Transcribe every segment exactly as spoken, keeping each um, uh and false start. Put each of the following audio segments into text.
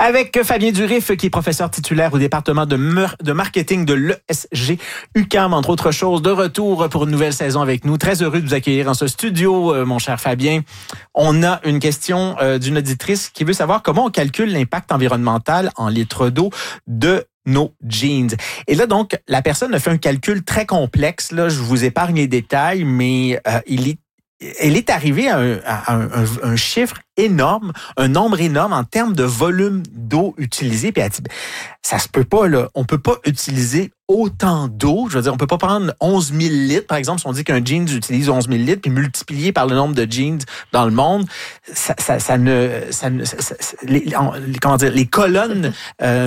Avec Fabien Durif, qui est professeur titulaire au département de, mer- de marketing de l'E S G U Q A M, entre autres choses, de retour pour une nouvelle saison avec nous. Très heureux de vous accueillir dans ce studio, euh, mon cher Fabien. On a une question euh, d'une auditrice qui veut savoir comment on calcule l'impact environnemental en litres d'eau de nos jeans. Et là, donc, la personne a fait un calcul très complexe. Là, je vous épargne les détails, mais euh, il est, elle est arrivée à un, à un, un, un chiffre énorme, un nombre énorme en termes de volume d'eau utilisé. Puis elle dit, ça se peut pas, là. On peut pas utiliser autant d'eau. Je veux dire, on peut pas prendre onze mille litres. Par exemple, si on dit qu'un jeans utilise onze mille litres, puis multiplier par le nombre de jeans dans le monde, ça, ça, ça ne, ça ne, ça, ça, les, en, comment dire, les colonnes euh,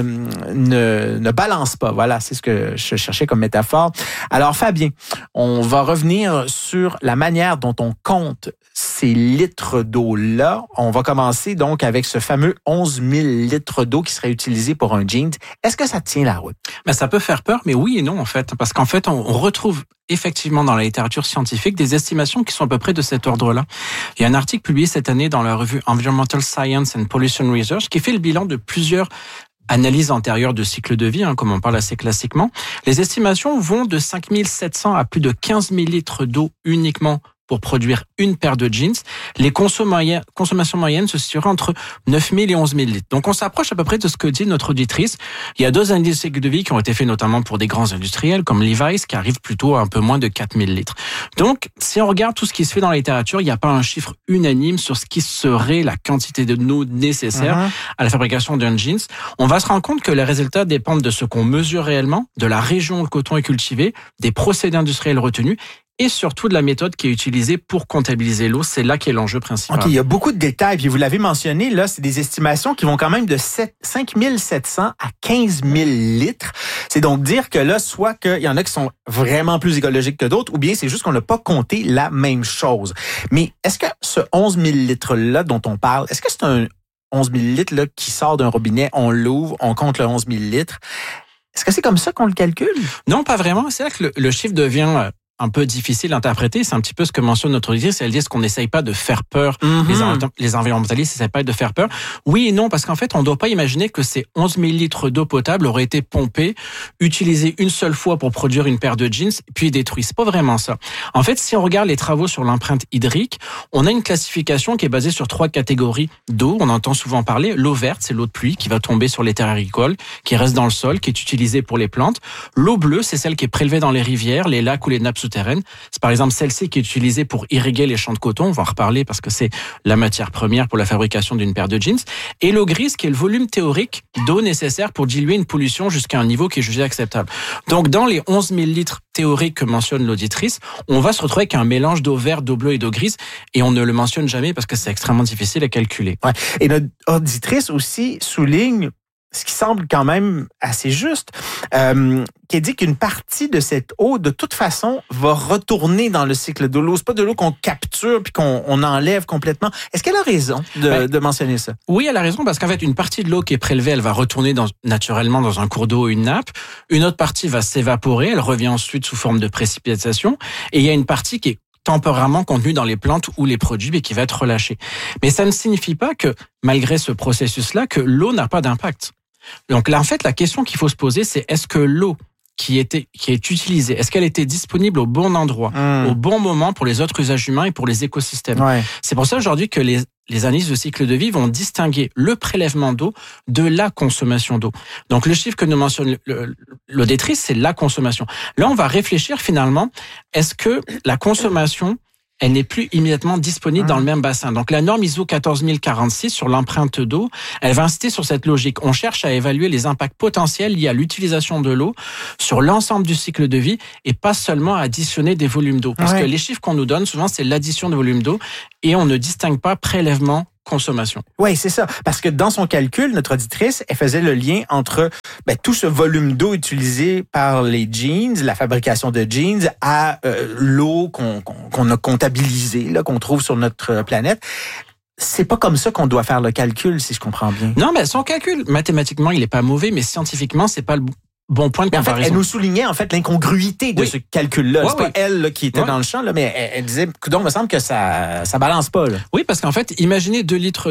ne, ne balancent pas. Voilà, c'est ce que je cherchais comme métaphore. Alors, Fabien, on va revenir sur la manière dont on compte ces litres d'eau-là. On va commencer donc avec ce fameux onze mille litres d'eau qui serait utilisé pour un jeans. Est-ce que ça tient la route? Ben, ça peut faire peur, mais oui et non, en fait. Parce qu'en fait, on retrouve effectivement dans la littérature scientifique des estimations qui sont à peu près de cet ordre-là. Il y a un article publié cette année dans la revue Environmental Science and Pollution Research qui fait le bilan de plusieurs analyses antérieures de cycle de vie, hein, comme on parle assez classiquement. Les estimations vont de cinq mille sept cents à plus de quinze mille litres d'eau uniquement pour produire une paire de jeans. Les consommations moyennes se situeraient entre neuf mille et onze mille litres. Donc on s'approche à peu près de ce que dit notre auditrice. Il y a deux indices de cycle de vie qui ont été faits notamment pour des grands industriels comme Levi's qui arrivent plutôt à un peu moins de quatre mille litres. Donc si on regarde tout ce qui se fait dans la littérature, il n'y a pas un chiffre unanime sur ce qui serait la quantité de d'eau nécessaire uh-huh. à la fabrication d'un jeans. On va se rendre compte que les résultats dépendent de ce qu'on mesure réellement, de la région où le coton est cultivé, des procédés industriels retenus et surtout de la méthode qui est utilisée pour comptabiliser l'eau. C'est là qu'est l'enjeu principal. OK, il y a beaucoup de détails. Puis vous l'avez mentionné, là, c'est des estimations qui vont quand même de cinq mille sept cents à quinze mille litres. C'est donc dire que là, soit qu'il y en a qui sont vraiment plus écologiques que d'autres, ou bien c'est juste qu'on n'a pas compté la même chose. Mais est-ce que ce onze mille litres-là dont on parle, est-ce que c'est un onze mille litres là, qui sort d'un robinet, on l'ouvre, on compte le onze mille litres? Est-ce que c'est comme ça qu'on le calcule? Non, pas vraiment. C'est là que le, le chiffre devient un peu difficile à interpréter. C'est un petit peu ce que mentionne notre auditrice. Elle dit qu'on n'essaye pas de faire peur. Mm-hmm. Les, les environnementalistes n'essayent pas de faire peur. Oui et non, parce qu'en fait, on ne doit pas imaginer que ces onze mille litres d'eau potable auraient été pompés, utilisés une seule fois pour produire une paire de jeans, puis détruits. C'est pas vraiment ça. En fait, si on regarde les travaux sur l'empreinte hydrique, on a une classification qui est basée sur trois catégories d'eau. On entend souvent parler. L'eau verte, c'est l'eau de pluie qui va tomber sur les terres agricoles, qui reste dans le sol, qui est utilisée pour les plantes. L'eau bleue, c'est celle qui est prélevée dans les rivières, les lacs ou les nappes souterraines. C'est par exemple celle-ci qui est utilisée pour irriguer les champs de coton. On va en reparler parce que c'est la matière première pour la fabrication d'une paire de jeans. Et l'eau grise qui est le volume théorique d'eau nécessaire pour diluer une pollution jusqu'à un niveau qui est jugé acceptable. Donc dans les onze mille litres théoriques que mentionne l'auditrice, on va se retrouver avec un mélange d'eau verte, d'eau bleue et d'eau grise. Et on ne le mentionne jamais parce que c'est extrêmement difficile à calculer. Ouais. Et notre auditrice aussi souligne ce qui semble quand même assez juste, euh, qui dit qu'une partie de cette eau, de toute façon, va retourner dans le cycle de l'eau. C'est pas de l'eau qu'on capture puis qu'on on enlève complètement. Est-ce qu'elle a raison de, ben, de mentionner ça? Oui, elle a raison parce qu'en fait, une partie de l'eau qui est prélevée, elle va retourner dans, naturellement dans un cours d'eau ou une nappe. Une autre partie va s'évaporer, elle revient ensuite sous forme de précipitation. Et il y a une partie qui est temporairement contenu dans les plantes ou les produits et qui va être relâché. Mais ça ne signifie pas que, malgré ce processus-là, que l'eau n'a pas d'impact. Donc là, en fait, la question qu'il faut se poser, c'est est-ce que l'eau qui était qui est utilisée, est-ce qu'elle était disponible au bon endroit, mmh. au bon moment pour les autres usages humains et pour les écosystèmes? Ouais. C'est pour ça aujourd'hui que les les analyses de cycle de vie vont distinguer le prélèvement d'eau de la consommation d'eau. Donc le chiffre que nous mentionne l'auditrice, c'est la consommation. Là, on va réfléchir finalement, est-ce que la consommation elle n'est plus immédiatement disponible dans le même bassin. Donc la norme I S O quatorze mille quarante-six sur l'empreinte d'eau, elle va inciter sur cette logique. On cherche à évaluer les impacts potentiels liés à l'utilisation de l'eau sur l'ensemble du cycle de vie et pas seulement à additionner des volumes d'eau. Parce ouais. que les chiffres qu'on nous donne, souvent, c'est l'addition de volumes d'eau et on ne distingue pas prélèvement consommation. Oui, c'est ça. Parce que dans son calcul, notre auditrice, elle faisait le lien entre ben, tout ce volume d'eau utilisé par les jeans, la fabrication de jeans, à euh, l'eau qu'on, qu'on, qu'on a comptabilisée, là, qu'on trouve sur notre planète. C'est pas comme ça qu'on doit faire le calcul, si je comprends bien. Non, mais son calcul, mathématiquement, il est pas mauvais, mais scientifiquement, c'est pas le bon point de mais comparaison. En fait, elle nous soulignait en fait l'incongruité de oui. ce calcul-là. Ouais, c'est pas ouais. elle là, qui était ouais. dans le champ, là, mais elle, elle disait, donc, il me semble que ça, ça balance pas. Là. Oui, parce qu'en fait, imaginez deux litres d'eau.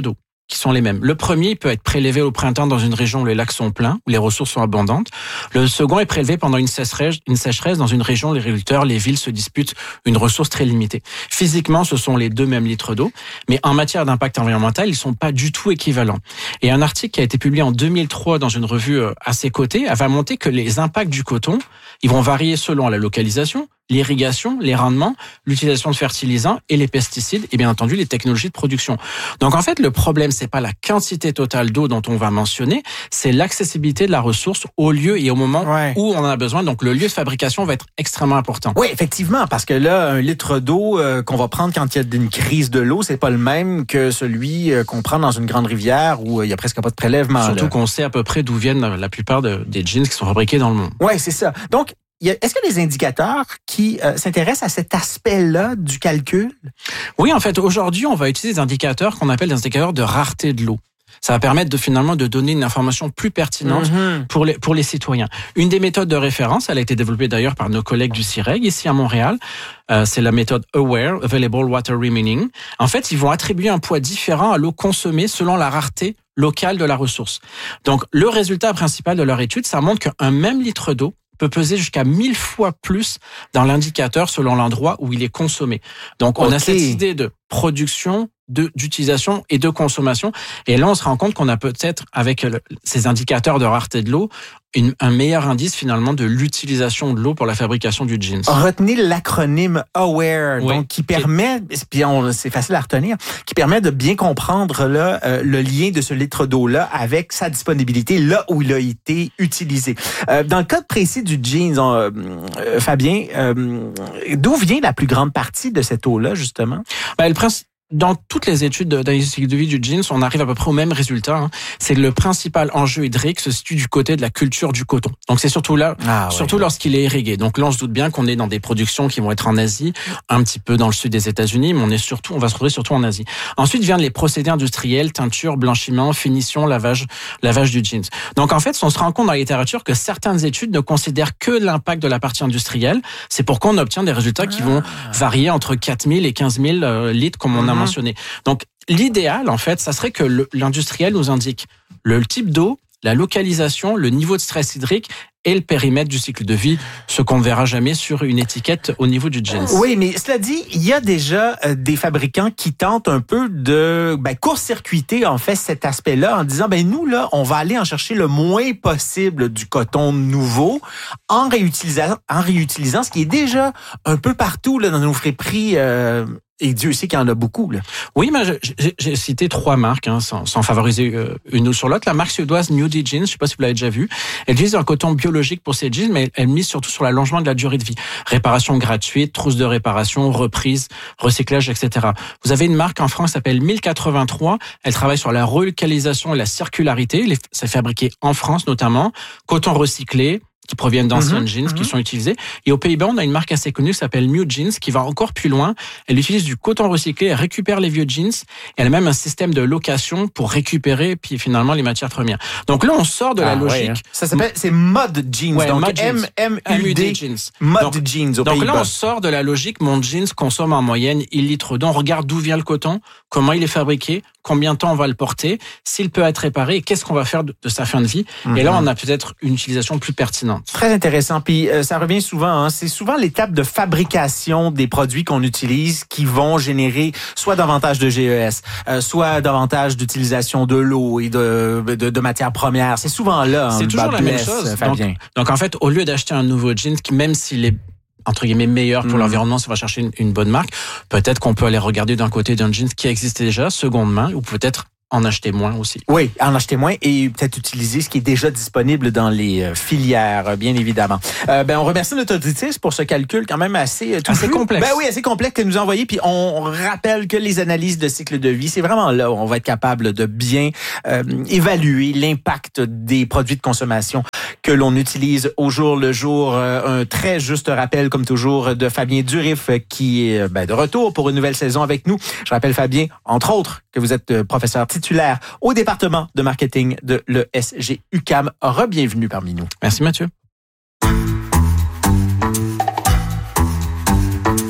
qui sont les mêmes. Le premier peut être prélevé au printemps dans une région où les lacs sont pleins, où les ressources sont abondantes. Le second est prélevé pendant une sécheresse, une sécheresse dans une région où les agriculteurs, les villes se disputent une ressource très limitée. Physiquement, ce sont les deux mêmes litres d'eau, mais en matière d'impact environnemental, ils sont pas du tout équivalents. Et un article qui a été publié en deux mille trois dans une revue à ses côtés va montrer que les impacts du coton, ils vont varier selon la localisation, l'irrigation, les rendements, l'utilisation de fertilisants et les pesticides et bien entendu les technologies de production. Donc en fait, le problème, c'est pas la quantité totale d'eau dont on va mentionner, c'est l'accessibilité de la ressource au lieu et au moment ouais. où on en a besoin. Donc le lieu de fabrication va être extrêmement important. Oui, effectivement, parce que là, un litre d'eau euh, qu'on va prendre quand il y a une crise de l'eau, c'est pas le même que celui euh, qu'on prend dans une grande rivière où euh, il y a presque pas de prélèvement. Surtout là. qu'on sait à peu près d'où viennent la plupart de, des jeans qui sont fabriqués dans le monde. Oui, c'est ça. Donc, est-ce qu'il y a des indicateurs qui euh, s'intéressent à cet aspect-là du calcul? Oui, en fait, aujourd'hui, on va utiliser des indicateurs qu'on appelle des indicateurs de rareté de l'eau. Ça va permettre de finalement de donner une information plus pertinente mm-hmm. pour les pour les citoyens. Une des méthodes de référence, elle a été développée d'ailleurs par nos collègues du C I R E G ici à Montréal. Euh, c'est la méthode AWARE, Available Water Remaining. En fait, ils vont attribuer un poids différent à l'eau consommée selon la rareté locale de la ressource. Donc, le résultat principal de leur étude, ça montre qu'un même litre d'eau peut peser jusqu'à mille fois plus dans l'indicateur selon l'endroit où il est consommé. Donc, on okay. a cette idée de production, de d'utilisation et de consommation. Et là, on se rend compte qu'on a peut-être, avec le, ces indicateurs de rareté de l'eau, une, un meilleur indice finalement de l'utilisation de l'eau pour la fabrication du jeans. Retenez l'acronyme AWARE, oui. donc qui permet, puis on, c'est facile à retenir, qui permet de bien comprendre là euh, le lien de ce litre d'eau-là avec sa disponibilité là où il a été utilisé. Euh, dans le cas précis du jeans, euh, euh, Fabien, euh, d'où vient la plus grande partie de cette eau-là justement? Ben, le principe Dans toutes les études d'analyse cycle de vie du jeans, on arrive à peu près au même résultat. Hein. C'est que le principal enjeu hydrique se situe du côté de la culture du coton. Donc c'est surtout là, ah, ouais. surtout lorsqu'il est irrigué. Donc là, on se doute bien qu'on est dans des productions qui vont être en Asie, un petit peu dans le sud des États-Unis, mais on est surtout, on va se retrouver surtout en Asie. Ensuite viennent les procédés industriels, teinture, blanchiment, finition, lavage, lavage du jeans. Donc en fait, on se rend compte dans la littérature que certaines études ne considèrent que l'impact de la partie industrielle. C'est pourquoi on obtient des résultats qui vont varier entre quatre mille et quinze mille litres, comme on a mentionné. Donc, l'idéal, en fait, ça serait que le, l'industriel nous indique le type d'eau, la localisation, le niveau de stress hydrique et le périmètre du cycle de vie, ce qu'on ne verra jamais sur une étiquette au niveau du jeans. Oui, mais cela dit, il y a déjà euh, des fabricants qui tentent un peu de ben, court-circuiter en fait cet aspect-là en disant, ben nous, là, on va aller en chercher le moins possible du coton nouveau en réutilisant, en réutilisant ce qui est déjà un peu partout là, dans nos friperies euh, et Dieu sait qu'il y en a beaucoup. Là. Oui, mais j'ai, j'ai cité trois marques, hein, sans, sans favoriser une ou sur l'autre. La marque suédoise Nudie Jeans, je ne sais pas si vous l'avez déjà vu, elle utilise un coton biologique pour ses jeans, mais elle mise surtout sur l'allongement de la durée de vie. Réparation gratuite, trousse de réparation, reprise, recyclage, et cetera. Vous avez une marque en France qui s'appelle mille quatre-vingt-trois. Elle travaille sur la relocalisation et la circularité. C'est fabriqué en France notamment. Coton recyclé, qui proviennent d'anciennes mmh, jeans mmh. qui sont utilisées. Et aux Pays-Bas, on a une marque assez connue qui s'appelle Mew Jeans qui va encore plus loin. Elle utilise du coton recyclé, elle récupère les vieux jeans. Et elle a même un système de location pour récupérer puis finalement les matières premières. Donc là, on sort de ah, la logique. Ouais. Ça s'appelle, c'est Mod Jeans. Ouais, donc Mod M M U D Jeans. Mod donc, Jeans aux donc Pays-Bas. là, on sort de la logique. Mon jeans consomme en moyenne un litre d'eau. On regarde d'où vient le coton, comment il est fabriqué, combien de temps on va le porter, s'il peut être réparé et qu'est-ce qu'on va faire de, de sa fin de vie. Mmh. Et là, on a peut-être une utilisation plus pertinente. Très intéressant. Puis euh, ça revient souvent, hein, c'est souvent l'étape de fabrication des produits qu'on utilise qui vont générer soit davantage de G E S, euh, soit davantage d'utilisation de l'eau et de, de, de matières premières. C'est souvent là. C'est hein, toujours la blesse, même chose. Fabien. Donc, donc en fait, au lieu d'acheter un nouveau jeans, qui même s'il est entre guillemets meilleur pour mmh. l'environnement, si on va chercher une, une bonne marque, peut-être qu'on peut aller regarder d'un côté d'un jeans qui existait déjà, seconde main, ou peut-être en acheter moins aussi. Oui, en acheter moins et peut-être utiliser ce qui est déjà disponible dans les filières, bien évidemment. Euh, ben, on remercie notre auditrice pour ce calcul quand même assez... Assez complexe. Ben oui, assez complexe que nous a envoyé. Puis on rappelle que les analyses de cycle de vie, c'est vraiment là où on va être capable de bien euh, évaluer l'impact des produits de consommation que l'on utilise au jour le jour. Euh, un très juste rappel, comme toujours, de Fabien Durif qui est ben, de retour pour une nouvelle saison avec nous. Je rappelle, Fabien, entre autres, que vous êtes professeur titulaire au département de marketing de l'E S G U Q A M. Re-bienvenue parmi nous. Merci Mathieu.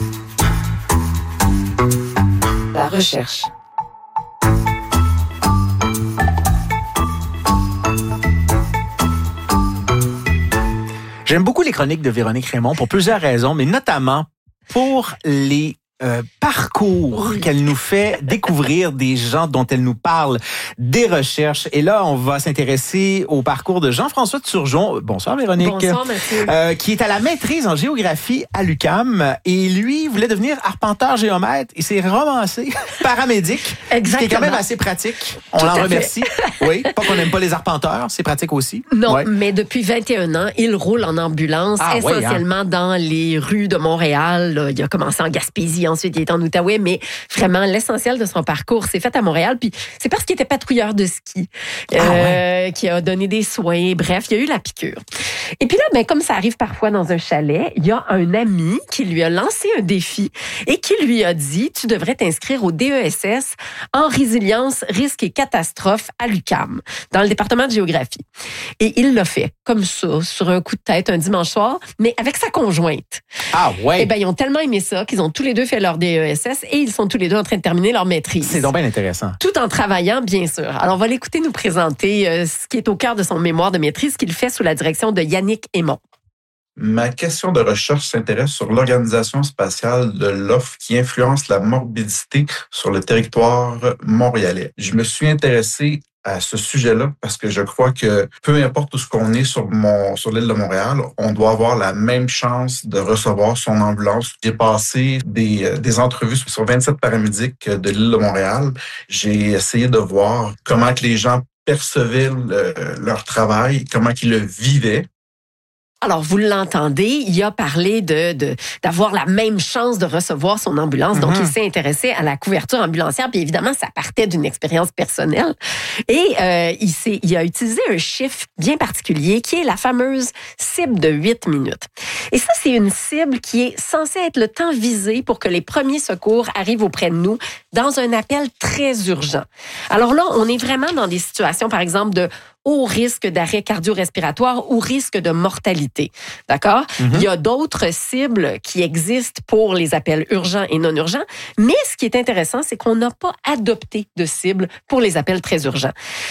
La recherche. J'aime beaucoup les chroniques de Véronique Raymond pour plusieurs raisons, mais notamment pour les Euh, parcours oui. qu'elle nous fait découvrir des gens dont elle nous parle, des recherches. Et là, on va s'intéresser au parcours de Jean-François de Turgeon. Bonsoir Véronique. Bonsoir Mathieu. Euh, qui est à la maîtrise en géographie à l'U Q A M. Et lui voulait devenir arpenteur géomètre. Il s'est ramassé paramédic. Exactement. Ce qui est quand même assez pratique. On Tout l'en à remercie. Fait. Oui, pas qu'on n'aime pas les arpenteurs, c'est pratique aussi. Non, ouais. mais depuis vingt et un ans, il roule en ambulance, ah, essentiellement ouais, hein. dans les rues de Montréal. Là, il a commencé en Gaspésie, ensuite il est en Outaouais, mais vraiment l'essentiel de son parcours s'est fait à Montréal. Puis c'est parce qu'il était patrouilleur de ski, ah, euh, ouais. qui a donné des soins. Bref, il y a eu la piqûre. Et puis là, ben, comme ça arrive parfois dans un chalet, il y a un ami qui lui a lancé un défi et qui lui a dit, tu devrais t'inscrire au D E S S en résilience, risque et catastrophe à l'U Q A M, dans le département de géographie. Et il l'a fait, comme ça, sur un coup de tête, un dimanche soir, mais avec sa conjointe. Ah ouais? Eh ben, ils ont tellement aimé ça qu'ils ont tous les deux fait leur D E S S et ils sont tous les deux en train de terminer leur maîtrise. C'est donc bien intéressant. Tout en travaillant, bien sûr. Alors, on va l'écouter nous présenter euh, ce qui est au cœur de son mémoire de maîtrise qu'il fait sous la direction de Yannick Aymon. Ma question de recherche s'intéresse sur l'organisation spatiale de l'offre qui influence la morbidité sur le territoire montréalais. Je me suis intéressé à ce sujet-là parce que je crois que peu importe où ce qu'on est sur mon sur l'île de Montréal, on doit avoir la même chance de recevoir son ambulance. J'ai passé des, des entrevues sur vingt-sept paramédics de l'île de Montréal. J'ai essayé de voir comment que les gens percevaient le, leur travail, comment qu'ils le vivaient. Alors, vous l'entendez, il a parlé de, de d'avoir la même chance de recevoir son ambulance. Donc, mm-hmm. il s'est intéressé à la couverture ambulancière. Puis évidemment, ça partait d'une expérience personnelle. Et euh, il, s'est, il a utilisé un chiffre bien particulier qui est la fameuse cible de huit minutes. Et ça, c'est une cible qui est censée être le temps visé pour que les premiers secours arrivent auprès de nous dans un appel très urgent. Alors là, on est vraiment dans des situations, par exemple, de haut risque d'arrêt cardio-respiratoire ou risque de mortalité. D'accord? Mm-hmm. Il y a d'autres cibles qui existent pour les appels urgents et non urgents, mais ce qui est intéressant, c'est qu'on n'a pas adopté de cible pour les appels très urgents.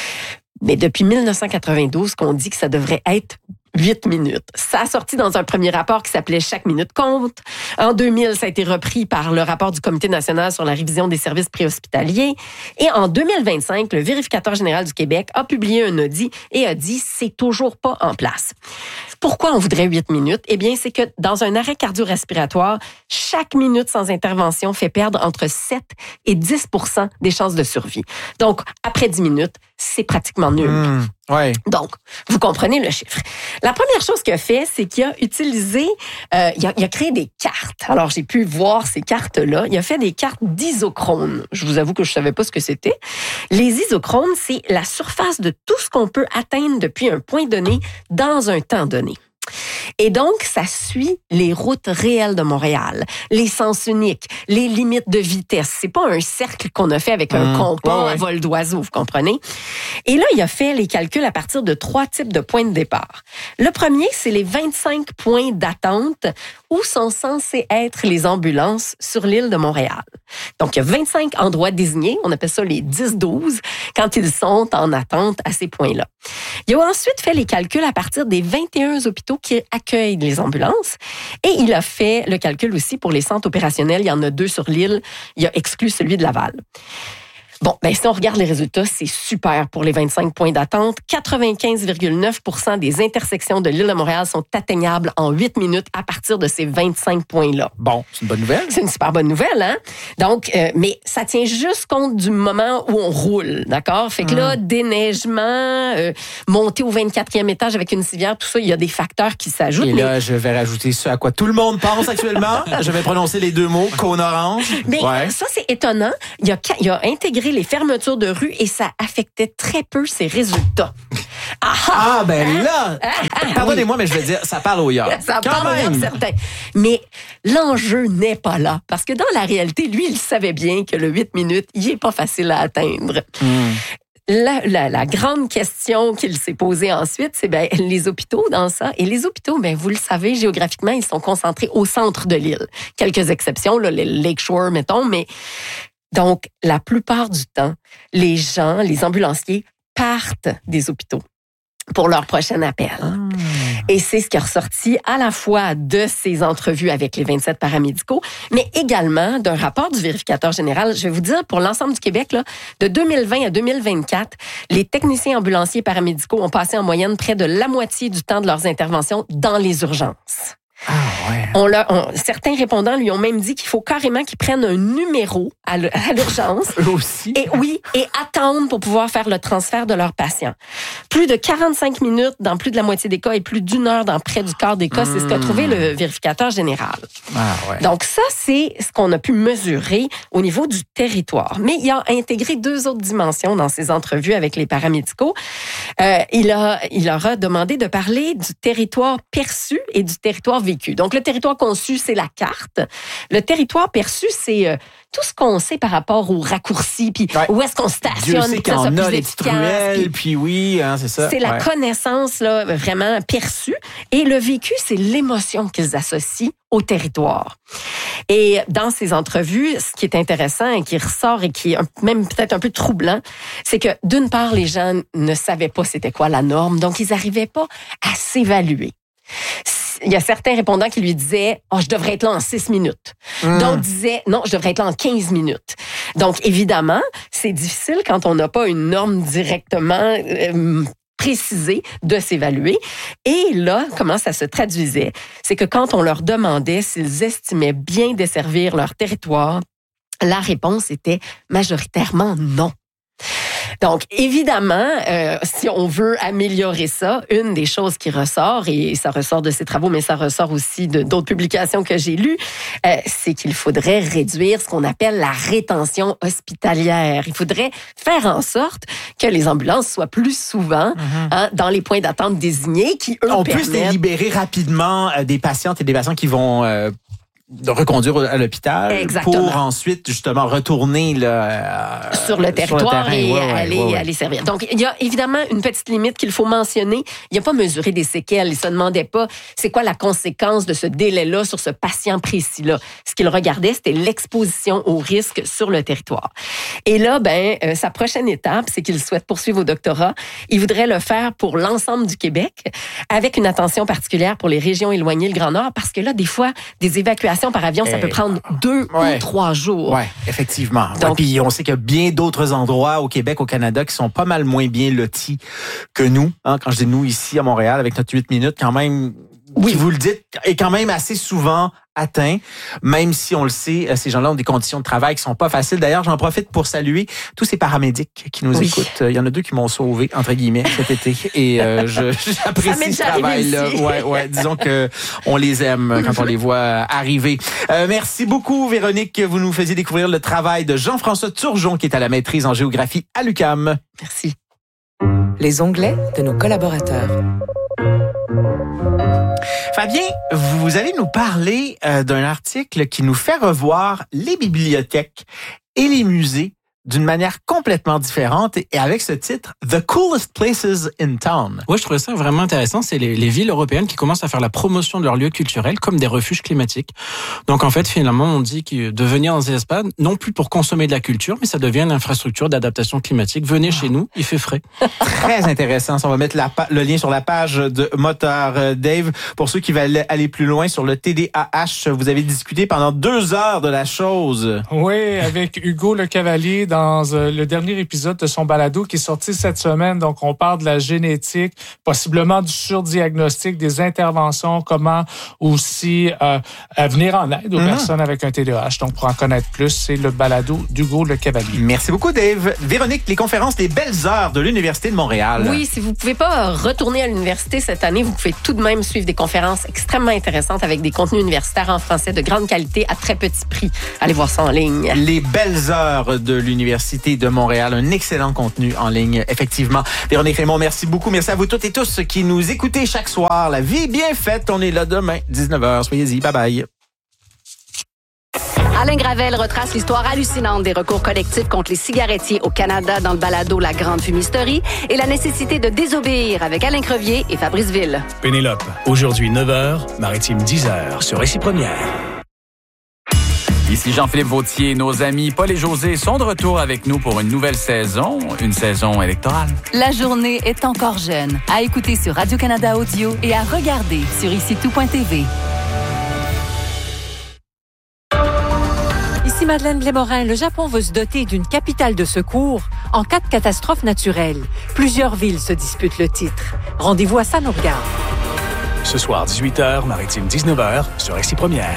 Mais depuis dix-neuf cent quatre-vingt-douze, qu'on dit que ça devrait être huit minutes. Ça a sorti dans un premier rapport qui s'appelait « Chaque minute compte ». En deux mille, ça a été repris par le rapport du Comité national sur la révision des services préhospitaliers. Et en deux mille vingt-cinq, le vérificateur général du Québec a publié un audit et a dit « c'est toujours pas en place ». Pourquoi on voudrait huit minutes? Eh bien, c'est que dans un arrêt cardio-respiratoire, chaque minute sans intervention fait perdre entre sept et dix pour cent des chances de survie. Donc, après dix minutes, c'est pratiquement nul. Mmh, ouais. Donc, vous comprenez le chiffre. La première chose qu'il a fait, c'est qu'il a utilisé, euh, il, a, il a créé des cartes. Alors, j'ai pu voir ces cartes-là. Il a fait des cartes d'isochrones. Je vous avoue que je savais pas ce que c'était. Les isochrones, c'est la surface de tout ce qu'on peut atteindre depuis un point donné dans un temps donné. Et donc, ça suit les routes réelles de Montréal, les sens uniques, les limites de vitesse. C'est pas un cercle qu'on a fait avec un mmh, compas ouais, ouais. à vol d'oiseau, vous comprenez? Et là, il a fait les calculs à partir de trois types de points de départ. Le premier, c'est les vingt-cinq points d'attente où sont censés être les ambulances sur l'île de Montréal. Donc, il y a vingt-cinq endroits désignés, on appelle ça les dix douze, quand ils sont en attente à ces points-là. Il a ensuite fait les calculs à partir des vingt et un hôpitaux qui accueillent les ambulances et il a fait le calcul aussi pour les centres opérationnels. Il y en a deux sur l'île. Il a exclu celui de Laval. Bon, ben si on regarde les résultats, c'est super pour les vingt-cinq points d'attente. quatre-vingt-quinze virgule neuf pour cent des intersections de l'île de Montréal sont atteignables en huit minutes à partir de ces vingt-cinq points-là. Bon, c'est une bonne nouvelle. C'est une super bonne nouvelle, hein? Donc, euh, mais ça tient juste compte du moment où on roule, d'accord? Fait que là, mmh. déneigement, euh, monter au vingt-quatrième étage avec une civière, tout ça, il y a des facteurs qui s'ajoutent. Et mais... là, je vais rajouter ce à quoi tout le monde pense actuellement. Je vais prononcer les deux mots, cône orange. Mais ouais. ça, c'est étonnant. Il a, il a intégré les fermetures de rue et ça affectait très peu ses résultats. Ah, ah ben là, ah, ah, pardonnez-moi, oui. mais je veux dire, ça parle au yard. Ça Quand parle même. au yard, certain. Mais l'enjeu n'est pas là. Parce que dans la réalité, lui, il savait bien que le huit minutes, il n'est pas facile à atteindre. Mm. La, la, la grande question qu'il s'est posée ensuite, c'est ben, les hôpitaux dans ça. Et les hôpitaux, ben, vous le savez, géographiquement, ils sont concentrés au centre de l'île. Quelques exceptions, là, les Lakeshore, mettons, mais donc, la plupart du temps, les gens, les ambulanciers partent des hôpitaux. pour leur prochain appel. Mmh. Et c'est ce qui est ressorti à la fois de ces entrevues avec les vingt-sept paramédicaux, mais également d'un rapport du vérificateur général. Je vais vous dire, pour l'ensemble du Québec, là, de deux mille vingt à deux mille vingt-quatre, les techniciens ambulanciers paramédicaux ont passé en moyenne près de la moitié du temps de leurs interventions dans les urgences. Ah, ouais. On l'a, on, certains répondants lui ont même dit qu'il faut carrément qu'ils prennent un numéro à l'urgence. Eux aussi. Et oui, et attendre pour pouvoir faire le transfert de leurs patients. Plus de quarante-cinq minutes dans plus de la moitié des cas et plus d'une heure dans près du quart des cas, mmh. c'est ce qu'a trouvé le vérificateur général. Ah, ouais. Donc ça, c'est ce qu'on a pu mesurer au niveau du territoire. Mais il a intégré deux autres dimensions dans ses entrevues avec les paramédicaux. Euh, il, a, il leur a demandé de parler du territoire perçu et du territoire vécu. Donc, le territoire conçu, c'est la carte. Le territoire perçu, c'est euh, tout ce qu'on sait par rapport aux raccourcis, puis ouais. où est-ce qu'on stationne, Dieu sait que ça soit plus efficace. Puis, puis oui, hein, c'est ça. C'est ouais. la connaissance là, vraiment perçue. Et le vécu, c'est l'émotion qu'ils associent au territoire. Et dans ces entrevues, ce qui est intéressant et qui ressort et qui est même peut-être un peu troublant, c'est que d'une part, les gens ne savaient pas c'était quoi la norme, donc ils n'arrivaient pas à s'évaluer. Il y a certains répondants qui lui disaient « Oh, je devrais être là en six minutes. Mmh. » D'autres disaient « Non, je devrais être là en quinze minutes. » Donc, évidemment, c'est difficile quand on n'a pas une norme directement euh, précisée de s'évaluer. Et là, comment ça se traduisait? C'est que quand on leur demandait s'ils estimaient bien desservir leur territoire, la réponse était majoritairement non. Donc, évidemment, euh, si on veut améliorer ça, une des choses qui ressort, et ça ressort de ces travaux, mais ça ressort aussi de d'autres publications que j'ai lues, euh, c'est qu'il faudrait réduire ce qu'on appelle la rétention hospitalière. Il faudrait faire en sorte que les ambulances soient plus souvent mm-hmm. hein, dans les points d'attente désignés qui, eux, on permettent... peut se libérer rapidement euh, des patientes et des patients qui vont... Euh de reconduire à l'hôpital Exactement. Pour ensuite justement retourner là, euh, sur le territoire sur le et ouais, aller, ouais, ouais. aller servir. Donc, il y a évidemment une petite limite qu'il faut mentionner. Il n'y a pas mesuré des séquelles. Il ne se demandait pas c'est quoi la conséquence de ce délai-là sur ce patient précis-là. Ce qu'il regardait, c'était l'exposition au risque sur le territoire. Et là, ben, euh, sa prochaine étape, c'est qu'il souhaite poursuivre au doctorat. Il voudrait le faire pour l'ensemble du Québec, avec une attention particulière pour les régions éloignées, le Grand Nord, parce que là, des fois, des évacuations par avion, ça peut prendre deux ouais. ou trois jours. Oui, effectivement. Donc, ouais, puis on sait qu'il y a bien d'autres endroits au Québec, au Canada, qui sont pas mal moins bien lotis que nous. Hein, quand je dis nous ici à Montréal, avec notre huit minutes, quand même, oui. qui vous le dites, est quand même assez souvent atteint, même si on le sait, ces gens-là ont des conditions de travail qui sont pas faciles. D'ailleurs, j'en profite pour saluer tous ces paramédics qui nous oui. écoutent. Il y en a deux qui m'ont sauvé, entre guillemets, cet été. Et euh, je, j'apprécie ce travail-là. Ouais, ouais, disons que on les aime quand on les voit arriver. Euh, merci beaucoup, Véronique. Vous nous faisiez découvrir le travail de Jean-François Turgeon, qui est à la maîtrise en géographie à l'U Q A M. Merci. Les onglets de nos collaborateurs. Fabien, vous allez nous parler euh, d'un article qui nous fait revoir les bibliothèques et les musées d'une manière complètement différente et avec ce titre « The Coolest Places in Town ». Oui, je trouvais ça vraiment intéressant. C'est les, les villes européennes qui commencent à faire la promotion de leurs lieux culturels comme des refuges climatiques. Donc, en fait, finalement, on dit que de venir dans ces espaces, non plus pour consommer de la culture, mais ça devient une infrastructure d'adaptation climatique. Venez chez nous, il fait frais. Très intéressant. On va mettre la, le lien sur la page de Moteur Dave. Pour ceux qui veulent aller plus loin sur le T D A H, vous avez discuté pendant deux heures de la chose. Oui, avec Hugo Le Cavalier dans euh, le dernier épisode de son balado qui est sorti cette semaine. Donc, on parle de la génétique, possiblement du surdiagnostic, des interventions, comment aussi euh, venir en aide aux mmh. personnes avec un T D A H. Donc, pour en connaître plus, c'est le balado d'Hugo Le Cavalier. Merci beaucoup, Dave. Véronique, les conférences des belles heures de l'Université de Montréal. Oui, si vous ne pouvez pas retourner à l'université cette année, vous pouvez tout de même suivre des conférences extrêmement intéressantes avec des contenus universitaires en français de grande qualité à très petit prix. Allez voir ça en ligne. Les belles heures de l'Université de Montréal. Un excellent contenu en ligne, effectivement. Véronique Raymond, merci beaucoup. Merci à vous toutes et tous qui nous écoutez chaque soir. La vie est bien faite. On est là demain, dix-neuf heures. Soyez-y. Bye bye. Alain Gravel retrace l'histoire hallucinante des recours collectifs contre les cigarettiers au Canada dans le balado La Grande Fumisterie et la nécessité de désobéir avec Alain Crevier et Fabrice Ville. Pénélope, aujourd'hui neuf heures, Maritime dix heures sur Récit Première. Ici Jean-Philippe Vautier. Nos amis Paul et José sont de retour avec nous pour une nouvelle saison, une saison électorale. La journée est encore jeune. À écouter sur Radio-Canada Audio et à regarder sur ici tout point t v. Ici Madeleine Lémorin. Le Japon veut se doter d'une capitale de secours en cas de catastrophe naturelle. Plusieurs villes se disputent le titre. Rendez-vous à ça nous regarde. Ce soir, dix-huit heures, Maritime dix-neuf heures, sur Ici Première.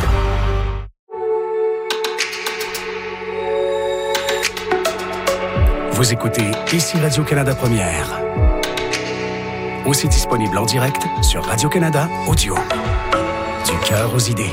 Vous écoutez Ici Radio-Canada Première. Aussi disponible en direct sur Radio-Canada Audio. Du cœur aux idées.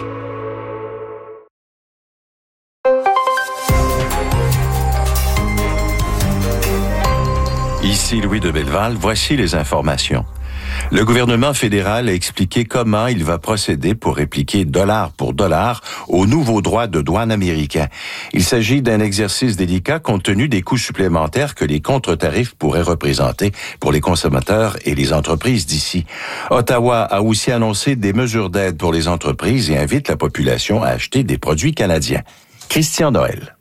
Ici Louis de Belleval, voici les informations. Le gouvernement fédéral a expliqué comment il va procéder pour répliquer dollar pour dollar aux nouveaux droits de douane américains. Il s'agit d'un exercice délicat compte tenu des coûts supplémentaires que les contre-tarifs pourraient représenter pour les consommateurs et les entreprises d'ici. Ottawa a aussi annoncé des mesures d'aide pour les entreprises et invite la population à acheter des produits canadiens. Christian Noël.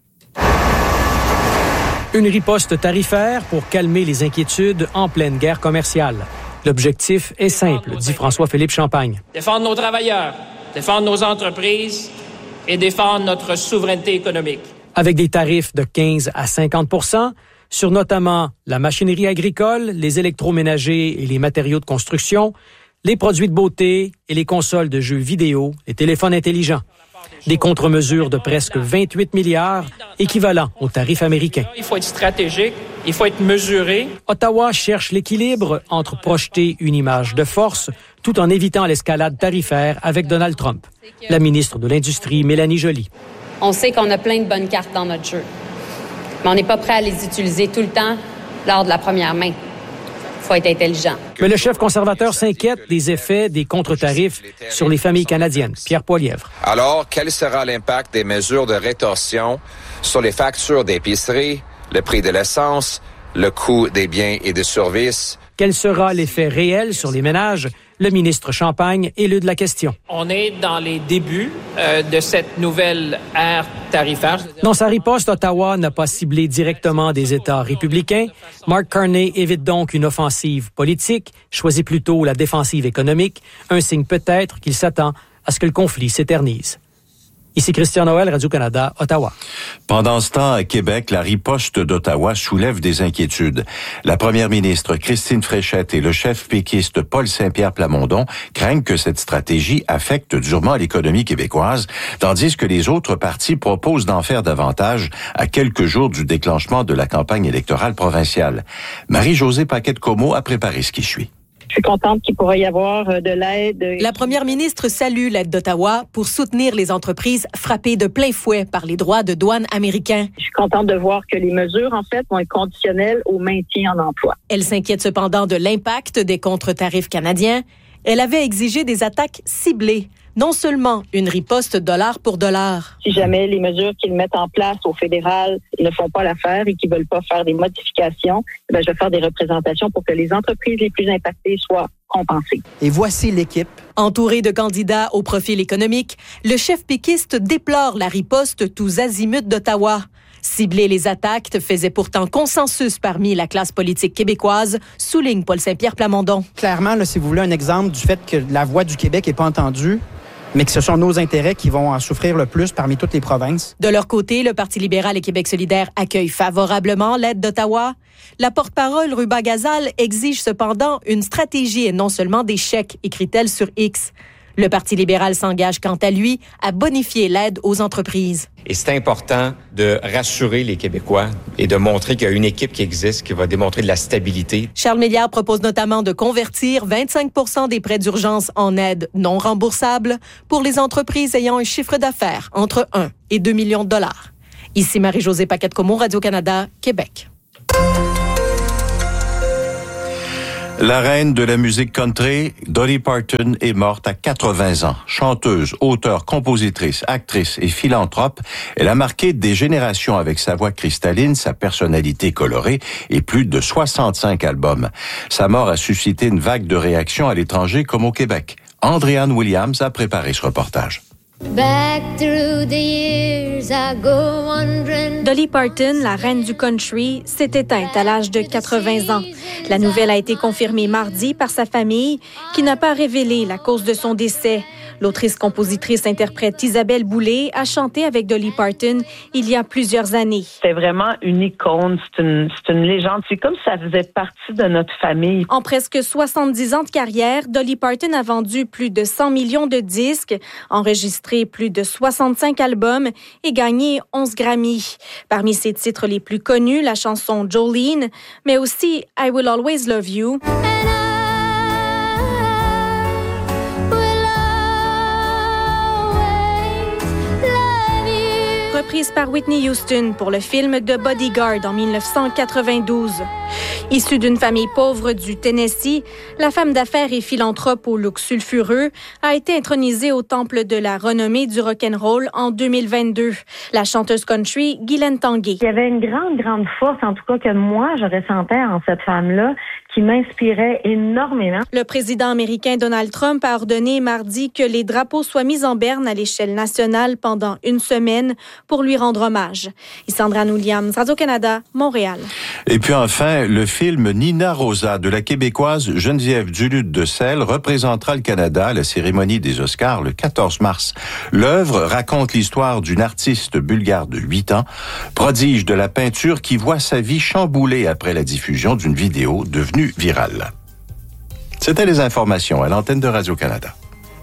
Une riposte tarifaire pour calmer les inquiétudes en pleine guerre commerciale. L'objectif est simple, dit François-Philippe Champagne. Défendre nos travailleurs, défendre nos entreprises et défendre notre souveraineté économique. Avec des tarifs de quinze à cinquante pour cent sur notamment la machinerie agricole, les électroménagers et les matériaux de construction, les produits de beauté et les consoles de jeux vidéo, les téléphones intelligents. Des contre-mesures de presque vingt-huit milliards, équivalent aux tarifs américains. Il faut être stratégique, il faut être mesuré. Ottawa cherche l'équilibre entre projeter une image de force tout en évitant l'escalade tarifaire avec Donald Trump. La ministre de l'Industrie, Mélanie Joly. On sait qu'on a plein de bonnes cartes dans notre jeu, mais on n'est pas prêt à les utiliser tout le temps lors de la première main. Il faut être intelligent. Mais le chef conservateur s'inquiète des effets des contre-tarifs sur les familles canadiennes. Pierre Poilievre. Alors, quel sera l'impact des mesures de rétorsion sur les factures d'épicerie, le prix de l'essence, le coût des biens et des services? Quel sera l'effet réel sur les ménages? Le ministre Champagne élude la question. On est dans les débuts euh, de cette nouvelle ère tarifaire. Dans sa riposte, Ottawa n'a pas ciblé directement des États républicains. Mark Carney évite donc une offensive politique, choisit plutôt la défensive économique, un signe peut-être qu'il s'attend à ce que le conflit s'éternise. Ici Christian Noël, Radio-Canada, Ottawa. Pendant ce temps, à Québec, la riposte d'Ottawa soulève des inquiétudes. La première ministre Christine Fréchette et le chef péquiste Paul Saint-Pierre Plamondon craignent que cette stratégie affecte durement l'économie québécoise, tandis que les autres partis proposent d'en faire davantage à quelques jours du déclenchement de la campagne électorale provinciale. Marie-Josée Paquette-Comeau a préparé ce qui suit. Je suis contente qu'il pourrait y avoir de l'aide. La première ministre salue l'aide d'Ottawa pour soutenir les entreprises frappées de plein fouet par les droits de douane américains. Je suis contente de voir que les mesures, en fait, vont être conditionnelles au maintien en emploi. Elle s'inquiète cependant de l'impact des contre-tarifs canadiens. Elle avait exigé des attaques ciblées, non seulement une riposte dollar pour dollar. Si jamais les mesures qu'ils mettent en place au fédéral ne font pas l'affaire et qu'ils veulent pas faire des modifications, ben je vais faire des représentations pour que les entreprises les plus impactées soient compensées. Et voici l'équipe. Entouré de candidats au profil économique, le chef péquiste déplore la riposte tous azimuts d'Ottawa. Cibler les attaques faisait pourtant consensus parmi la classe politique québécoise, souligne Paul Saint-Pierre Plamondon. Clairement, là, si vous voulez un exemple du fait que la voix du Québec n'est pas entendue, mais que ce sont nos intérêts qui vont en souffrir le plus parmi toutes les provinces. De leur côté, le Parti libéral et Québec solidaire accueillent favorablement l'aide d'Ottawa. La porte-parole Ruba Gazal exige cependant une stratégie et non seulement des chèques, écrit-elle sur X. Le Parti libéral s'engage quant à lui à bonifier l'aide aux entreprises. Et c'est important de rassurer les Québécois et de montrer qu'il y a une équipe qui existe, qui va démontrer de la stabilité. Charles Méliard propose notamment de convertir vingt-cinq pour cent des prêts d'urgence en aide non remboursable pour les entreprises ayant un chiffre d'affaires entre un et deux millions de dollars. Ici Marie-Josée Paquette-Comeau, Radio-Canada, Québec. La reine de la musique country, Dolly Parton, est morte à quatre-vingts ans. Chanteuse, auteure, compositrice, actrice et philanthrope, elle a marqué des générations avec sa voix cristalline, sa personnalité colorée et plus de soixante-cinq albums. Sa mort a suscité une vague de réactions à l'étranger comme au Québec. Andréanne Williams a préparé ce reportage. Back through the years I go wandering. Dolly Parton, la reine du country, s'est éteinte à l'âge de quatre-vingts ans. La nouvelle a été confirmée mardi par sa famille, qui n'a pas révélé la cause de son décès. L'autrice-compositrice-interprète Isabelle Boulay a chanté avec Dolly Parton il y a plusieurs années. C'est vraiment une icône, c'est une, c'est une légende. C'est comme si ça faisait partie de notre famille. En presque soixante-dix ans de carrière, Dolly Parton a vendu plus de cent millions de disques, enregistré plus de soixante-cinq albums et gagné onze Grammy. Parmi ses titres les plus connus, la chanson Jolene, mais aussi I Will Always Love You. Reprise par Whitney Houston pour le film The Bodyguard en dix-neuf cent quatre-vingt-douze. Issue d'une famille pauvre du Tennessee, la femme d'affaires et philanthrope au look sulfureux a été intronisée au temple de la renommée du rock'n'roll en deux mille vingt-deux. La chanteuse country Guylaine Tanguay. Il y avait une grande, grande force, en tout cas que moi, je ressentais en cette femme-là, qui m'inspirait énormément. Le président américain Donald Trump a ordonné mardi que les drapeaux soient mis en berne à l'échelle nationale pendant une semaine pour lui rendre hommage. Isandra Williams, Radio-Canada, Montréal. Et puis enfin, le film Nina Rosa de la Québécoise Geneviève Duluth de Selle représentera le Canada à la cérémonie des Oscars le quatorze mars. L'œuvre raconte l'histoire d'une artiste bulgare de huit ans, prodige de la peinture qui voit sa vie chamboulée après la diffusion d'une vidéo devenue virale. C'était les informations à l'antenne de Radio-Canada.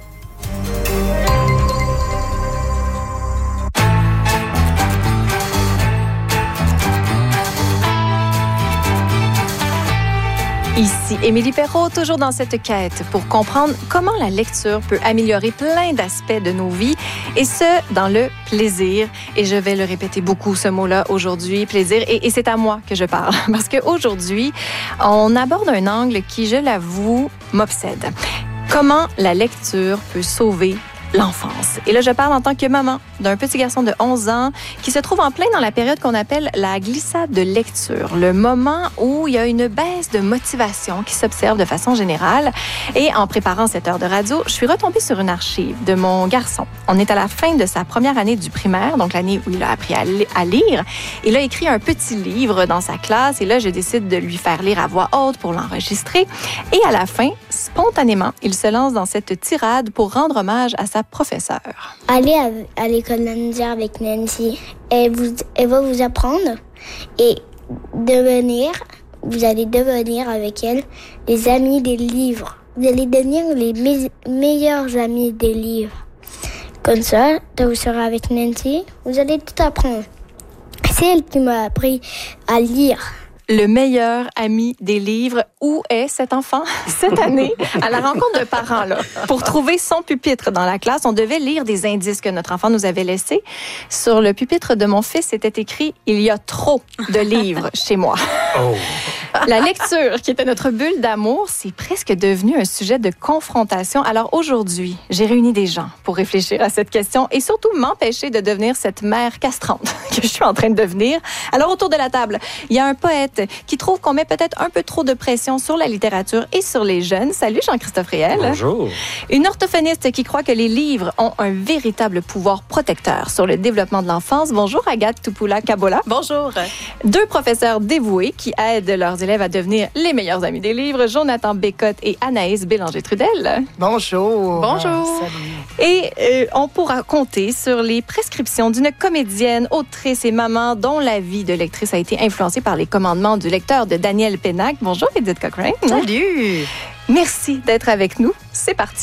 Ici Émilie Perrault, toujours dans cette quête pour comprendre comment la lecture peut améliorer plein d'aspects de nos vies, et ce, dans le plaisir. Et je vais le répéter beaucoup, ce mot-là, aujourd'hui, plaisir. Et, et c'est à moi que je parle, parce qu'aujourd'hui, on aborde un angle qui, je l'avoue, m'obsède. Comment la lecture peut sauver l'enfance. Et là, je parle en tant que maman d'un petit garçon de onze ans qui se trouve en plein dans la période qu'on appelle la glissade de lecture, le moment où il y a une baisse de motivation qui s'observe de façon générale. Et en préparant cette heure de radio, je suis retombée sur une archive de mon garçon. On est à la fin de sa première année du primaire, donc l'année où il a appris à lire. Il a écrit un petit livre dans sa classe et là, je décide de lui faire lire à voix haute pour l'enregistrer. Et à la fin, spontanément, il se lance dans cette tirade pour rendre hommage à sa professeur. Allez à, à l'école d'Andia avec Nancy. Elle, vous, elle va vous apprendre et devenir, vous allez devenir avec elle les amis des livres. Vous allez devenir les me- meilleurs amis des livres. Comme ça, quand vous serez avec Nancy, vous allez tout apprendre. C'est elle qui m'a appris à lire. Le meilleur ami des livres. Où est cet enfant cette année? À la rencontre de parents, là. Pour trouver son pupitre dans la classe, on devait lire des indices que notre enfant nous avait laissés. Sur le pupitre de mon fils, c'était écrit « Il y a trop de livres chez moi ». Oh. La lecture, qui était notre bulle d'amour, c'est presque devenu un sujet de confrontation. Alors aujourd'hui, j'ai réuni des gens pour réfléchir à cette question et surtout m'empêcher de devenir cette mère castrante que je suis en train de devenir. Alors autour de la table, il y a un poète qui trouve qu'on met peut-être un peu trop de pression sur la littérature et sur les jeunes. Salut Jean-Christophe Riel. Bonjour. Une orthophoniste qui croit que les livres ont un véritable pouvoir protecteur sur le développement de l'enfance. Bonjour Agathe Tupula-Kabola. Bonjour. Deux professeurs dévoués qui aident leurs élèves à devenir les meilleurs amis des livres, Jonathan Bécotte et Anaïs Bélanger-Trudel. Bonjour. Bonjour. Et euh, on pourra compter sur les prescriptions d'une comédienne, autrice et maman dont la vie de lectrice a été influencée par les commandements du lecteur de Daniel Pénac. Bonjour Edith Cochrane. Salut. Merci d'être avec nous. C'est parti.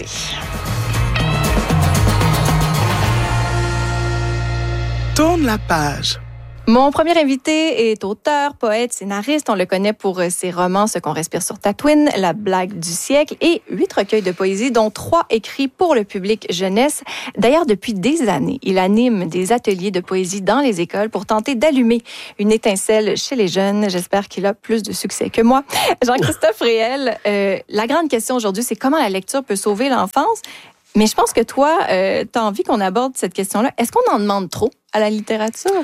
Tourne la page. Mon premier invité est auteur, poète, scénariste. On le connaît pour ses romans « Ce qu'on respire sur Tatooine »,« La blague du siècle » et huit recueils de poésie, dont trois écrits pour le public jeunesse. D'ailleurs, depuis des années, il anime des ateliers de poésie dans les écoles pour tenter d'allumer une étincelle chez les jeunes. J'espère qu'il a plus de succès que moi. Jean-Christophe Riel, euh, la grande question aujourd'hui, c'est comment la lecture peut sauver l'enfance. Mais je pense que toi, euh, tu as envie qu'on aborde cette question-là. Est-ce qu'on en demande trop à la littérature?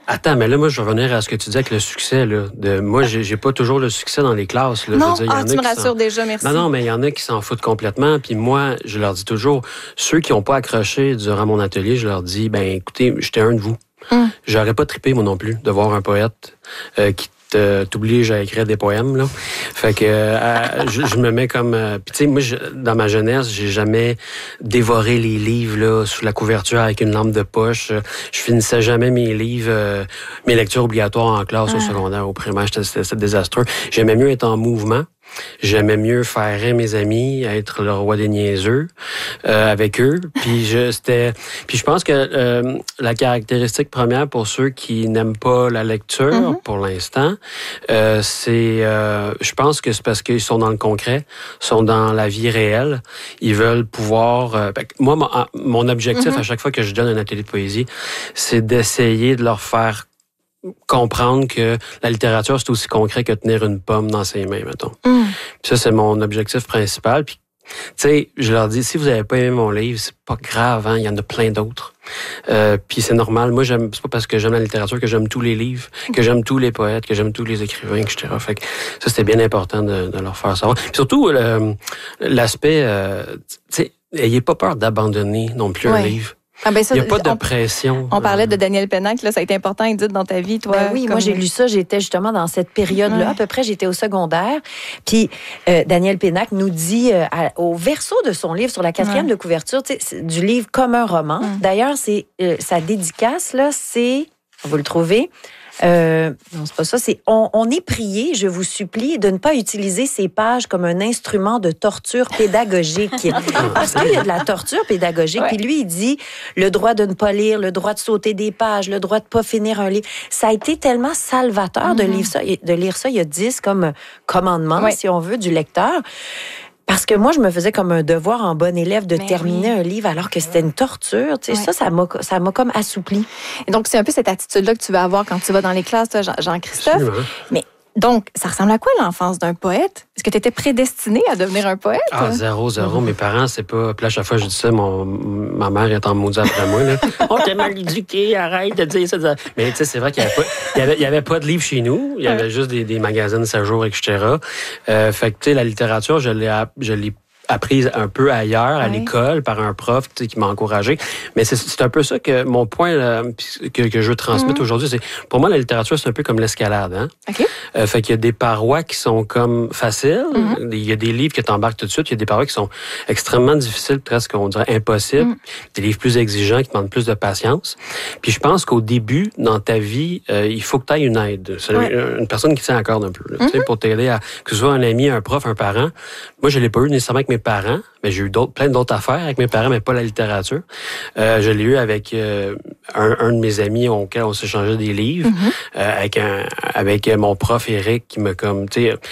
Attends, mais là, moi, je vais revenir à ce que tu disais avec le succès. Là, de, moi, j'ai, j'ai pas toujours le succès dans les classes. Là, non, je veux dire, ah, y en tu a me qui rassures s'en... déjà, merci. Non, non, mais il y en a qui s'en foutent complètement. Puis moi, je leur dis toujours, ceux qui n'ont pas accroché durant mon atelier, je leur dis, ben écoutez, j'étais un de vous. Hum. J'aurais pas trippé, moi non plus, de voir un poète euh, qui t'oblige à écrire des poèmes, là. Fait que euh, je, je me mets comme... Euh, puis tu sais, moi, je, dans ma jeunesse, j'ai jamais dévoré les livres, là, sous la couverture avec une lampe de poche. Je finissais jamais mes livres, euh, mes lectures obligatoires en classe, ah. au secondaire, au primaire. C'était, c'était, c'était désastreux. J'aimais mieux être en mouvement. J'aimais mieux faire rire mes amis, être le roi des niaiseux euh, avec eux. Puis je, c'était, puis je pense que euh, la caractéristique première pour ceux qui n'aiment pas la lecture, mm-hmm. pour l'instant, euh, c'est, euh, je pense que c'est parce qu'ils sont dans le concret, sont dans la vie réelle. Ils veulent pouvoir. Euh, moi, mon, mon objectif mm-hmm. à chaque fois que je donne un atelier de poésie, c'est d'essayer de leur faire comprendre que la littérature, c'est aussi concret que tenir une pomme dans ses mains, mettons. Mm. Puis ça, c'est mon objectif principal. Puis, tu sais, je leur dis, si vous n'avez pas aimé mon livre, c'est pas grave, hein, il y en a plein d'autres. Euh, puis c'est normal. Moi, j'aime, c'est pas parce que j'aime la littérature que j'aime tous les livres, que j'aime tous les poètes, que j'aime tous les écrivains, et cetera. Fait que ça, c'était bien important de, de leur faire savoir. Puis surtout, le, l'aspect, euh, tu sais, ayez pas peur d'abandonner non plus ouais. un livre. Ah ben ça, il n'y a pas de on, pression. On parlait de Daniel Pénac, là, ça a été important, Edith, dans ta vie, toi. Ben oui, comme... moi j'ai lu ça, j'étais justement dans cette période-là, ouais. à peu près, j'étais au secondaire. Puis euh, Daniel Pénac nous dit euh, à, au verso de son livre, sur la quatrième ouais. de couverture, du livre comme un roman. Ouais. D'ailleurs, c'est euh, sa dédicace, là, c'est, vous le trouvez, Euh, non, c'est pas ça. C'est on, on est prié, je vous supplie, de ne pas utiliser ces pages comme un instrument de torture pédagogique. Parce qu'il y a de la torture pédagogique. Ouais. Puis lui, il dit le droit de ne pas lire, le droit de sauter des pages, le droit de pas finir un livre. Ça a été tellement salvateur mm-hmm. de lire ça, de lire ça. Il y a dix comme commandements, ouais. si on veut, du lecteur. Parce que moi, je me faisais comme un devoir en bon élève de Mais terminer oui. un livre alors que c'était une torture. Tu sais, ouais. Ça, ça m'a, ça m'a comme assoupli. Et donc, c'est un peu cette attitude-là que tu vas avoir quand tu vas dans les classes, toi, Jean-Christophe. Absolument. Mais donc, ça ressemble à quoi l'enfance d'un poète? Est-ce que tu étais prédestiné à devenir un poète? Ah, zéro, zéro. Mm-hmm. Mes parents, c'est pas... Puis là, à chaque fois que je dis ça, mon... ma mère est en maudit après moi. Là. On t'a mal éduqué, arrête de dire ça. Mais tu sais, c'est vrai qu'il n'y avait, avait, avait pas de livre chez nous. Il y avait ouais. juste des, des magazines sept jours, et cetera. Euh, fait que, tu sais, la littérature, je l'ai, je l'ai apprise un peu ailleurs, à oui. l'école, par un prof qui m'a encouragé. Mais c'est, c'est un peu ça que mon point là, que, que je veux transmettre mm-hmm. aujourd'hui. C'est, pour moi, la littérature, c'est un peu comme l'escalade. Hein? Okay. Euh, fait qu'il y a des parois qui sont comme faciles. Mm-hmm. Il y a des livres que tu embarques tout de suite. Il y a des parois qui sont extrêmement difficiles, presque, on dirait impossibles. Mm-hmm. Des livres plus exigeants qui demandent plus de patience. Puis je pense qu'au début, dans ta vie, euh, il faut que tu aies une aide. C'est ouais. une, une personne qui tient à corde un peu. Là, mm-hmm. pour t'aider à... Que ce soit un ami, un prof, un parent. Moi, je l'ai pas eu nécessairement avec mes parents, mais j'ai eu d'autres, plein d'autres affaires avec mes parents, mais pas la littérature. Euh, je l'ai eu avec euh, un, un de mes amis auquel on s'échangeait des livres, mm-hmm. euh, avec un, avec mon prof Eric qui me comme, tu sais,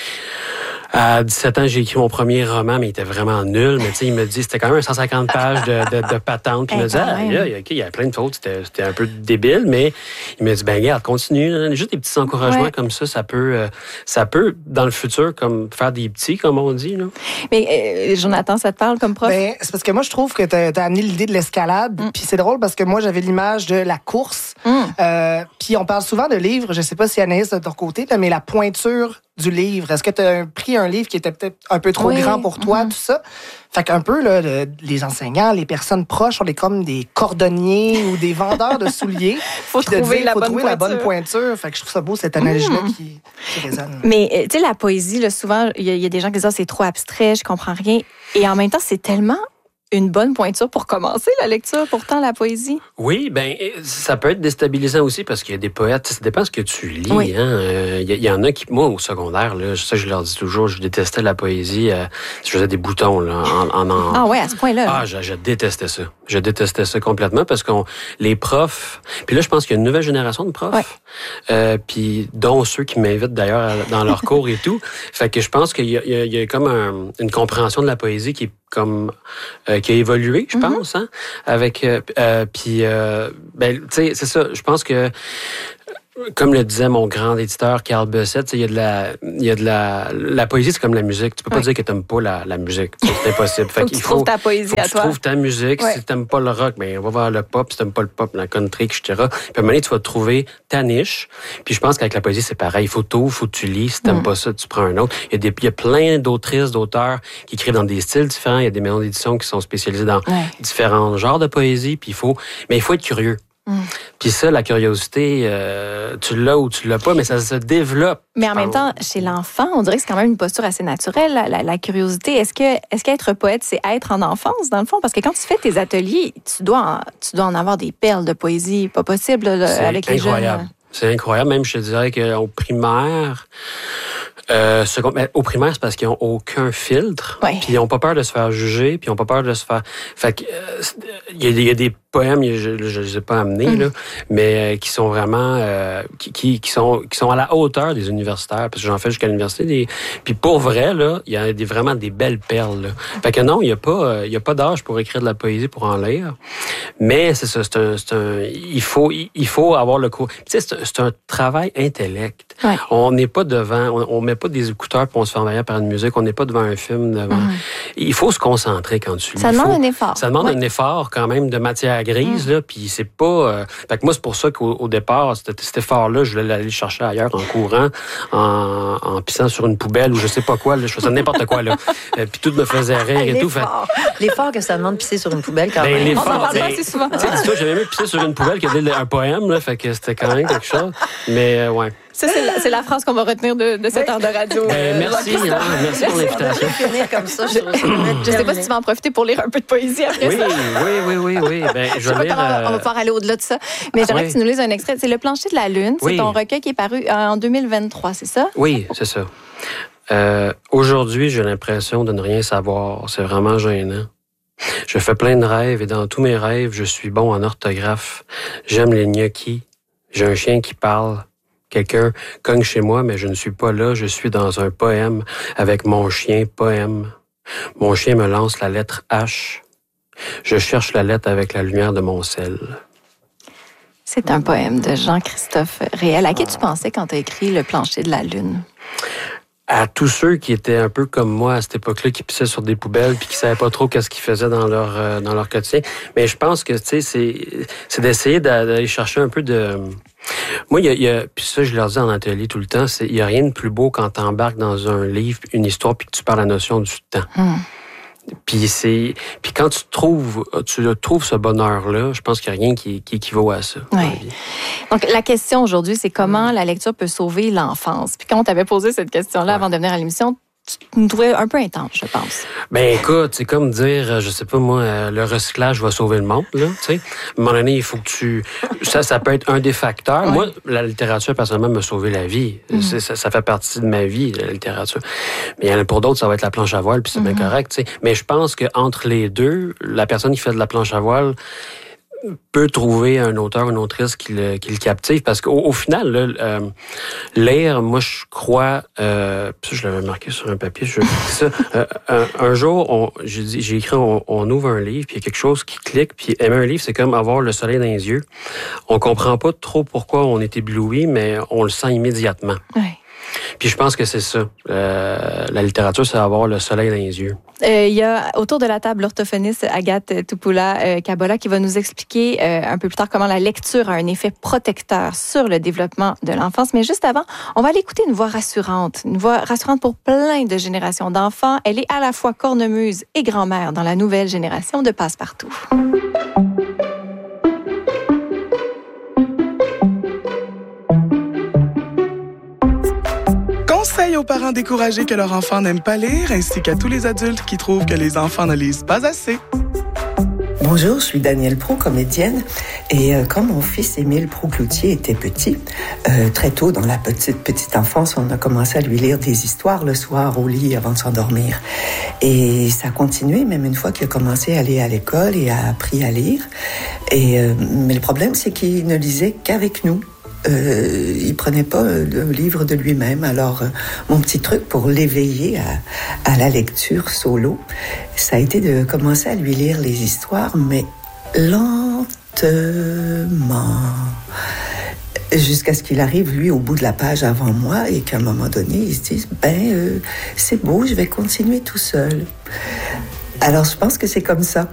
à dix-sept ans, j'ai écrit mon premier roman, mais il était vraiment nul. Mais tu sais, il me dit, c'était quand même cent cinquante pages de, de, de patente. Puis il me dit, ah, il y, a, il y a plein de fautes, c'était, c'était un peu débile, mais il me dit, ben regarde, continue. Hein. Juste des petits encouragements ouais. comme ça, ça peut, euh, ça peut, dans le futur, comme faire des petits, comme on dit. Là. Mais euh, Jonathan, ça te parle comme prof? Ben, c'est parce que moi, je trouve que tu as amené l'idée de l'escalade. Mm. Puis c'est drôle parce que moi, j'avais l'image de la course. Mm. Euh, puis on parle souvent de livres, je sais pas si Anaïs de ton côté, là, mais la pointure du livre. Est-ce que tu as pris un livre qui était peut-être un peu trop oui. grand pour toi, mm-hmm. tout ça? Fait qu'un peu, là, le, les enseignants, les personnes proches, on est comme des cordonniers ou des vendeurs de souliers. faut trouver, dire, la, faut bonne trouver la bonne pointure. Fait que je trouve ça beau, cette analogie-là mm. qui, qui résonne. Mais, tu sais, la poésie, là, souvent, il y, y a des gens qui disent ah, c'est trop abstrait, je comprends rien. Et en même temps, c'est tellement une bonne pointure pour commencer la lecture, pourtant, la poésie. Oui, ben ça peut être déstabilisant aussi parce qu'il y a des poètes, ça dépend de ce que tu lis. Il oui. hein, euh, y, y en a qui, moi, au secondaire, là, ça, je leur dis toujours, je détestais la poésie. Euh, je faisais des boutons, là, en, en, en... Ah ouais, à ce point-là. Ah, je, je détestais ça. Je détestais ça complètement parce qu'on, les profs, puis là, je pense qu'il y a une nouvelle génération de profs, ouais. euh, puis dont ceux qui m'invitent d'ailleurs dans leurs cours et tout. Fait que je pense qu'il y a, il y a, il y a comme un, une compréhension de la poésie qui est comme euh, qui a évolué, je pense, mm-hmm. hein, avec euh, euh, puis euh, ben tu sais c'est ça, je pense que comme le disait mon grand éditeur Carl Bessette, il y a de la, il y a de la, la poésie, c'est comme la musique. Tu peux pas ouais. dire que t'aimes pas la, la musique. C'est impossible. Faut que tu trouves ta poésie faut que à tu toi. trouves ta musique. Ouais. Si t'aimes pas le rock, ben on va vers le pop. Si t'aimes pas le pop, la country, et cetera. Puis à un moment donné, tu vas trouver ta niche. Puis je pense qu'avec la poésie, c'est pareil. Il faut tout, faut que tu lis. Si t'aimes mm. pas ça, tu prends un autre. Il y a des, il y a plein d'autrices, d'auteurs qui écrivent dans des styles différents. Il y a des maisons d'édition qui sont spécialisées dans ouais. différents genres de poésie. Puis il faut, mais il faut être curieux. Mm. Puis ça, la curiosité, euh, tu l'as ou tu l'as pas, mais ça se développe. Mais en même temps, chez l'enfant, on dirait que c'est quand même une posture assez naturelle, la, la, la curiosité. Est-ce que, est-ce qu'être poète, c'est être en enfance, dans le fond? Parce que quand tu fais tes ateliers, tu dois en, tu dois en avoir des perles de poésie, pas possible, là, avec les jeunes. C'est incroyable. C'est incroyable. Même, je te dirais qu'au primaire... Euh, second, mais au primaire, c'est parce qu'ils n'ont aucun filtre. Ouais. Puis ils n'ont pas peur de se faire juger, puis ils n'ont pas peur de se faire... Fait que, il euh, y, y a des poèmes, je ne les ai pas amenés, mm. là, mais euh, qui sont vraiment... Euh, qui, qui, qui, sont, qui sont à la hauteur des universitaires, parce que j'en fais jusqu'à l'université. Des... Puis pour vrai, là, il y a des, vraiment des belles perles. Là. Fait que non, il n'y a pas, euh, y a pas d'âge pour écrire de la poésie, pour en lire. Mais c'est ça, c'est un... C'est un il, faut, il faut avoir le cours. Tu sais, c'est, un, c'est un travail intellect. Ouais. On n'est pas devant... On, on met pas des écouteurs pour on se fait envahir par une musique. On n'est pas devant un film. Devant... Mm. Il faut se concentrer quand tu lis. Ça demande faut... un effort. Ça demande ouais. un effort quand même de matière grise. Mm. Là, puis c'est pas... Euh... Fait que moi, c'est pour ça qu'au au départ, cet, cet effort-là, je voulais aller chercher ailleurs en courant, en, en pissant sur une poubelle ou je sais pas quoi. Là, je faisais n'importe quoi. Là. euh, puis tout me faisait rire et tout. Fait... L'effort que ça demande de pisser sur une poubelle quand ben, même. L'effort, on en parle ben, assez souvent. Tu sais, dis-toi, j'avais même pissé sur une poubelle qui avait un poème. Là, fait que c'était quand même quelque chose. Mais euh, ouais. Ça, c'est la, c'est la phrase qu'on va retenir de, de cette oui. heure de radio. Ben, merci, hein, merci pour l'invitation. Finir comme ça, je ne sais pas si tu vas en profiter pour lire un peu de poésie après oui, ça. Oui, oui, oui, oui. Ben, je je vais lire, euh... On va pouvoir aller au-delà de ça. Mais j'aimerais oui. que tu nous lises un extrait. C'est Le plancher de la lune. Oui. C'est ton recueil qui est paru en deux mille vingt-trois, c'est ça? Oui, c'est ça. Euh, aujourd'hui, j'ai l'impression de ne rien savoir. C'est vraiment gênant. Je fais plein de rêves et dans tous mes rêves, je suis bon en orthographe. J'aime les gnocchis. J'ai un chien qui parle. Quelqu'un cogne chez moi, mais je ne suis pas là. Je suis dans un poème avec mon chien, poème. Mon chien me lance la lettre H. Je cherche la lettre avec la lumière de mon sel. C'est un poème de Jean-Christophe Réel. À qui tu pensais quand tu as écrit Le plancher de la lune? À tous ceux qui étaient un peu comme moi à cette époque-là, qui pissaient sur des poubelles puis qui savaient pas trop qu'est-ce qu'ils faisaient dans leur euh, dans leur quotidien. Mais je pense que tu sais, c'est c'est d'essayer d'aller chercher un peu de. Moi, il y a, il y a puis ça, je leur dis en atelier tout le temps, c'est il y a rien de plus beau quand t'embarques dans un livre, une histoire, puis que tu parles la notion du temps. Hum. Puis c'est, puis quand tu trouves, tu trouves ce bonheur-là, je pense qu'il n'y a rien qui, qui équivaut à ça. Oui. Donc la question aujourd'hui, c'est comment la lecture peut sauver l'enfance. Puis quand on t'avait posé cette question-là ouais. avant de venir à l'émission, tu nous trouvais un peu intense, je pense. Ben écoute, c'est comme dire, je sais pas moi, le recyclage va sauver le monde, là, tu sais. À un moment donné, il faut que tu... Ça, ça peut être un des facteurs. Ouais. Moi, la littérature, personnellement, m'a sauvé la vie. Mm-hmm. Ça, ça fait partie de ma vie, la littérature. Mais il y en a pour d'autres, ça va être la planche à voile, puis c'est mm-hmm. bien correct, tu sais. Mais je pense qu'entre les deux, la personne qui fait de la planche à voile peut trouver un auteur, une autrice qui le, qui le captive, parce qu'au au final, là, euh, lire, moi, je crois, euh, ça, je l'avais marqué sur un papier, je ça, euh, un, un jour, on, j'ai, dit, j'ai écrit, on, on ouvre un livre, puis il y a quelque chose qui clique, puis aimer un livre, c'est comme avoir le soleil dans les yeux. On comprend pas trop pourquoi on est ébloui, mais on le sent immédiatement. Oui. Puis je pense que c'est ça. Euh, la littérature, c'est avoir le soleil dans les yeux. Il euh, y a autour de la table l'orthophoniste Agathe Tupoula-Kabola euh, qui va nous expliquer euh, un peu plus tard comment la lecture a un effet protecteur sur le développement de l'enfance. Mais juste avant, on va aller écouter une voix rassurante. Une voix rassurante pour plein de générations d'enfants. Elle est à la fois cornemuse et grand-mère dans la nouvelle génération de Passe-Partout. Conseil aux parents découragés que leur enfant n'aime pas lire, ainsi qu'à tous les adultes qui trouvent que les enfants ne lisent pas assez. Bonjour, je suis Danielle Proulx, comédienne. Et euh, quand mon fils Émile Proulx-Cloutier était petit, euh, très tôt dans la petite petite enfance, on a commencé à lui lire des histoires le soir au lit avant de s'endormir. Et ça a continué, même une fois qu'il a commencé à aller à l'école et a appris à lire. Et, euh, mais le problème, c'est qu'il ne lisait qu'avec nous. Euh, il prenait pas le livre de lui-même. Alors, euh, mon petit truc pour l'éveiller à, à la lecture solo, ça a été de commencer à lui lire les histoires, mais lentement. Jusqu'à ce qu'il arrive, lui, au bout de la page avant moi et qu'à un moment donné, il se dise, ben, euh, c'est beau, je vais continuer tout seul. Alors, je pense que c'est comme ça